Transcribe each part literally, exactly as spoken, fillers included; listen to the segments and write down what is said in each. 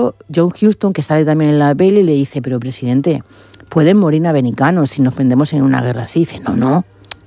momento John Huston, que sale también en la peli, le dice, pero presidente, pueden morir americanos si nos prendemos en una guerra así. Dice, no, no,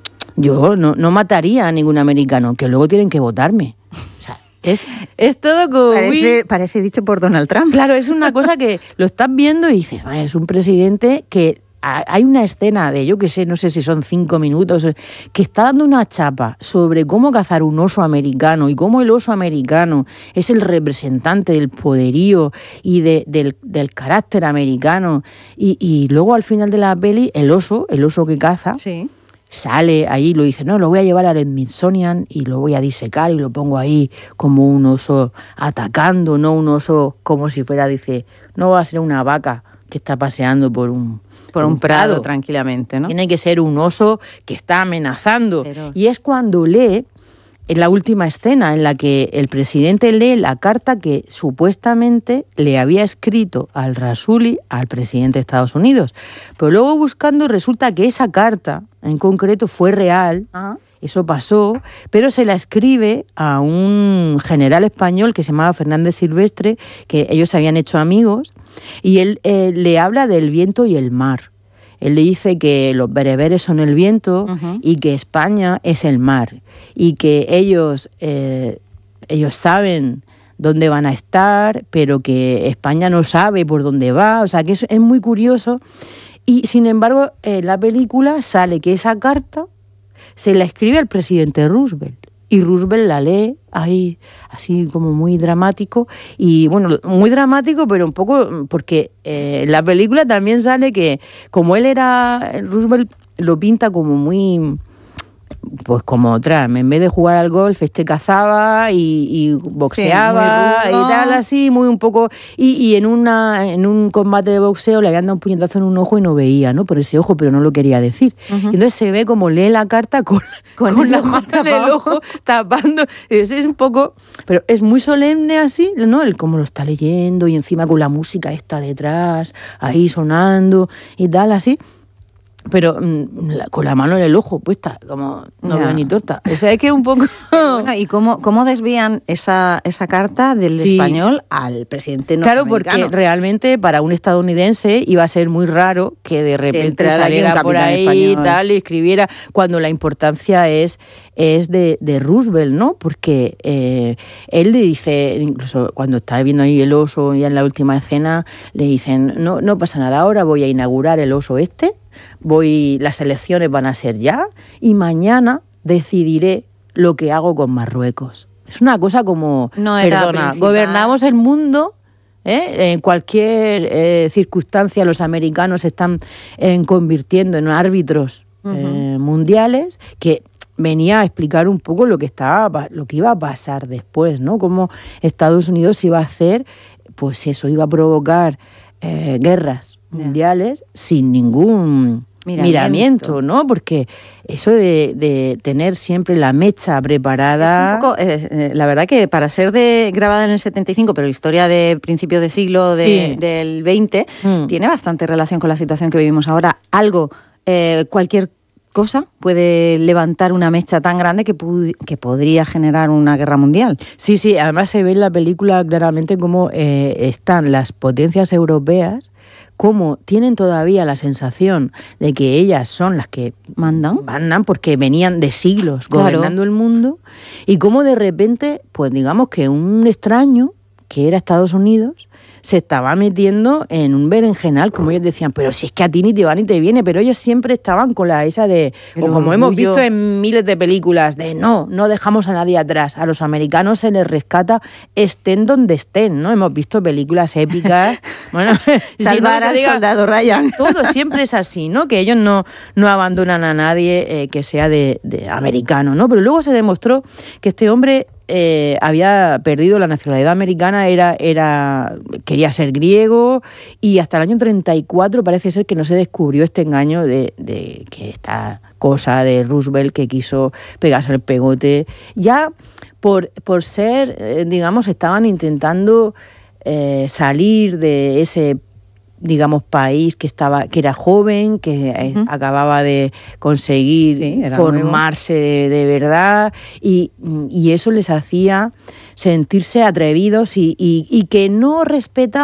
yo no, no mataría a ningún americano, que luego tienen que votarme. O sea, es, es todo como... Parece, parece dicho por Donald Trump. Claro, es una cosa que lo estás viendo y dices, es un presidente que... Hay una escena de, yo que sé, no sé si son cinco minutos, que está dando una chapa sobre cómo cazar un oso americano y cómo el oso americano es el representante del poderío y de, del, del carácter americano. Y, y luego al final de la peli, el oso, el oso que caza, sí. sale ahí y lo dice, no, lo voy a llevar al Smithsonian y lo voy a disecar y lo pongo ahí como un oso atacando, no un oso como si fuera, dice, no va a ser una vaca que está paseando por un... por un, un prado, prado tranquilamente, ¿no? Tiene que ser un oso que está amenazando. Pero... Y es cuando lee, en la última escena, en la que el presidente lee la carta que supuestamente le había escrito al Rasooli, al presidente de Estados Unidos. Pero luego buscando resulta que esa carta, en concreto, fue real. Ajá. Eso pasó, pero se la escribe a un general español que se llamaba Fernández Silvestre, que ellos se habían hecho amigos, y él eh, le habla del viento y el mar. Él le dice que los bereberes son el viento uh-huh. y que España es el mar, y que ellos, eh, ellos saben dónde van a estar, pero que España no sabe por dónde va, o sea que es, es muy curioso. Y sin embargo, en la película sale que esa carta se la escribe al presidente Roosevelt y Roosevelt la lee ahí, así como muy dramático, y bueno, muy dramático, pero un poco, porque eh, en la película también sale que como él era, Roosevelt lo pinta como muy... pues como Trump, en vez de jugar al golf, este cazaba y, y boxeaba sí, y tal, así, muy un poco... Y, y en una en un combate de boxeo le habían dado un puñetazo en un ojo y no veía, ¿no? Por ese ojo, pero no lo quería decir. Uh-huh. Y entonces se ve como lee la carta con, con, con el la ojo mano en tapado. el ojo, tapando. Es, es un poco... Pero es muy solemne así, ¿no? Él como lo está leyendo y encima con la música esta detrás, ahí sonando y tal, así... pero mmm, la, con la mano en el ojo puesta, como no veo ni torta. O sea, es que un poco... Bueno, ¿y cómo, cómo desvían esa, esa carta del sí. español al presidente norteamericano? Claro, porque realmente para un estadounidense iba a ser muy raro que de repente que saliera por ahí y tal, y escribiera, cuando la importancia es, es de, de Roosevelt, ¿no? Porque eh, él le dice, incluso cuando está viendo ahí el oso, ya en la última escena, le dicen, no, no pasa nada, ahora voy a inaugurar el oso este, voy, las elecciones van a ser ya y mañana decidiré lo que hago con Marruecos. Es una cosa como, no era perdona, principal. Gobernamos el mundo, ¿eh? En cualquier eh, circunstancia los americanos se están eh, convirtiendo en árbitros uh-huh. eh, mundiales, que venía a explicar un poco lo que estaba, lo que iba a pasar después, ¿no? Cómo Estados Unidos iba a hacer, pues eso, iba a provocar eh, guerras mundiales yeah. sin ningún miramiento. miramiento, ¿no? Porque eso de, de tener siempre la mecha preparada... Es un poco, eh, la verdad que para ser de grabada en el setenta y cinco, pero historia de principio de siglo de, sí. del veinte, mm. tiene bastante relación con la situación que vivimos ahora. Algo, eh, cualquier cosa puede levantar una mecha tan grande que, pu- que podría generar una guerra mundial. Sí, sí, además se ve en la película claramente cómo eh, están las potencias europeas, cómo tienen todavía la sensación de que ellas son las que mandan, mandan porque venían de siglos gobernando claro. el mundo, y cómo de repente, pues digamos que un extraño, que era Estados Unidos, se estaba metiendo en un berenjenal, como ellos decían, pero si es que a ti ni te va ni te viene, pero ellos siempre estaban con la esa de, o como hemos visto en miles de películas, de no, no dejamos a nadie atrás, a los americanos se les rescata estén donde estén, ¿no? Hemos visto películas épicas, bueno, salvar si no al diga, soldado Ryan. Todo siempre es así, ¿no? Que ellos no, no abandonan a nadie eh, que sea de, de americano, ¿no? Pero luego se demostró que este hombre Eh, había perdido la nacionalidad americana, era, era, quería ser griego, y hasta el año treinta y cuatro parece ser que no se descubrió este engaño de, de que esta cosa de Roosevelt que quiso pegarse el pegote. Ya por, por ser, eh, digamos, estaban intentando eh, salir de ese digamos, país que estaba que era joven, que uh-huh. acababa de conseguir sí, formarse de, de verdad, y, y eso les hacía sentirse atrevidos y, y, y que no respetaban